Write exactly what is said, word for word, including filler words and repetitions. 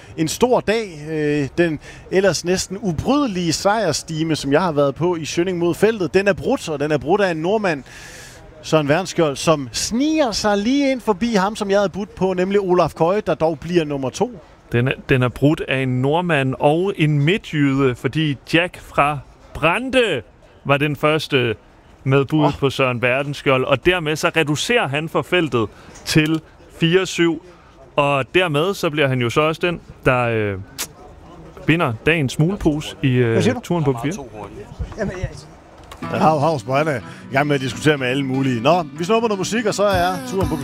en stor dag. Øh, den ellers næsten ubrydelige sejrstime, som jeg har været på i Schønning mod feltet, den er brudt, og den er brudt af en nordmand, Søren Wernskjold, som sniger sig lige ind forbi ham, som jeg havde budt på, nemlig Olaf Køje, der dog bliver nummer to. Den er, den er brudt af en nordmand og en midtjyde, fordi Jack fra Brande var den første med bud oh. på Søren Wernskjold, og dermed så reducerer han for feltet til fire syv, og dermed så bliver han jo så også den, der øh, vinder dagens smuglepose i øh, turen på fire. Jamen, jeg har jo havs på, han er i gang med at diskutere med alle mulige. Nå, vi snupper noget musik, og så er turen på